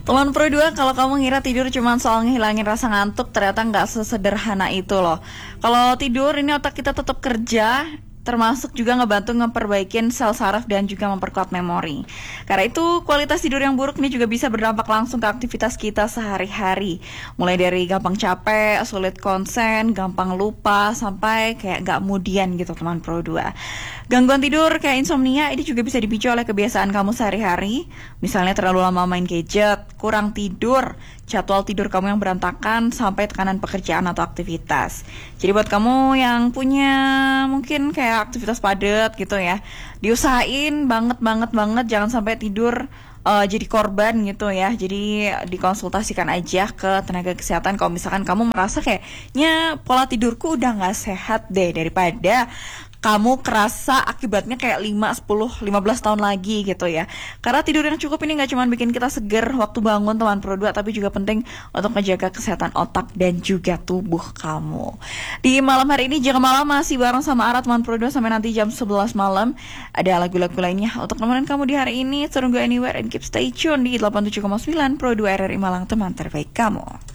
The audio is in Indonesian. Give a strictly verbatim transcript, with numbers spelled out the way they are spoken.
Teman Pro dua, kalau kamu ngira tidur cuma soal ngehilangin rasa ngantuk, ternyata nggak sesederhana itu loh. Kalau tidur ini otak kita tetap kerja, termasuk juga ngebantu ngeperbaikin sel saraf dan juga memperkuat memori. Karena itu kualitas tidur yang buruk ini juga bisa berdampak langsung ke aktivitas kita sehari-hari. Mulai dari gampang capek, sulit konsen, gampang lupa, sampai kayak gak moodian gitu teman Pro dua. Gangguan tidur kayak insomnia ini juga bisa dipicu oleh kebiasaan kamu sehari-hari. Misalnya terlalu lama main gadget, kurang tidur, jadwal tidur kamu yang berantakan, sampai tekanan pekerjaan atau aktivitas. Jadi buat kamu yang punya mungkin kayak aktivitas padat gitu ya, diusahain banget banget banget jangan sampai tidur uh, jadi korban gitu ya. Jadi dikonsultasikan aja ke tenaga kesehatan kalau misalkan kamu merasa kayaknya pola tidurku udah gak sehat deh, daripada kamu kerasa akibatnya kayak lima, sepuluh, lima belas tahun lagi gitu ya. Karena tidur yang cukup ini gak cuma bikin kita seger waktu bangun teman Pro dua, tapi juga penting untuk menjaga kesehatan otak dan juga tubuh kamu. Di malam hari ini Jaga Malam masih bareng sama Ara teman Pro dua sampai nanti jam sebelas malam. Ada lagu-lagu lainnya untuk nemenin kamu di hari ini. So don't go anywhere and keep stay tune di delapan puluh tujuh koma sembilan Pro dua R R I Malang, teman terbaik kamu.